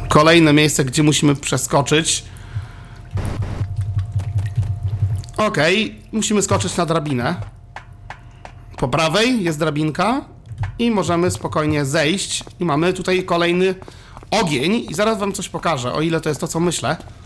Kolejne miejsce, gdzie musimy przeskoczyć. Okej, musimy skoczyć na drabinę. Po prawej jest drabinka i możemy spokojnie zejść. I mamy tutaj kolejny ogień i zaraz wam coś pokażę, o ile to jest to, co myślę.